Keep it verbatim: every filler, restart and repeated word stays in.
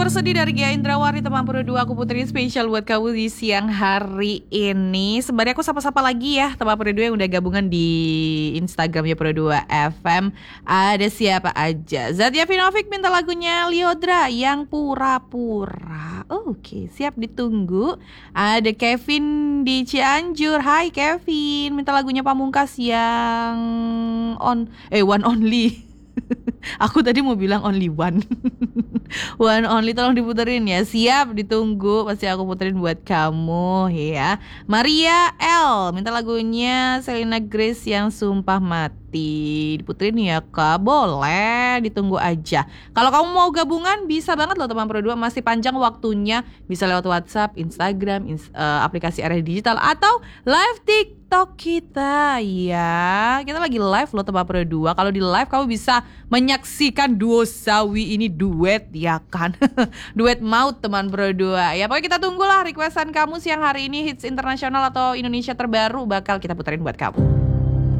Bersedih dari Gia Indrawari, teman Pro dua. Aku puterin spesial buat kamu di siang hari ini. Sebenarnya aku sapa-sapa lagi ya teman Pro dua yang udah gabungan di Instagramnya Pro dua F M. Ada siapa aja? Zatia Vinovic minta lagunya Liodra yang pura-pura. Oke, siap ditunggu. Ada Kevin di Cianjur. Hai Kevin, minta lagunya Pamungkas yang on eh one only. Aku tadi mau bilang only one. One only, tolong diputerin ya. Siap ditunggu, pasti aku puterin buat kamu ya. Maria L minta lagunya Selena Grace yang Sumpah Mati. Diputerin ya Kak. Boleh, ditunggu aja. Kalau kamu mau gabungan bisa banget loh teman Pro dua. Masih panjang waktunya. Bisa lewat WhatsApp, Instagram, ins- uh, aplikasi Area Digital, atau live TikTok kita ya. Kita lagi live loh teman Pro dua. Kalau di live kamu bisa menyaksikan duo Sawi ini duet ya kan. Duet maut teman Pro dua ya. Pokoknya kita tunggulah requestan kamu siang hari ini. Hits internasional atau Indonesia terbaru bakal kita puterin buat kamu.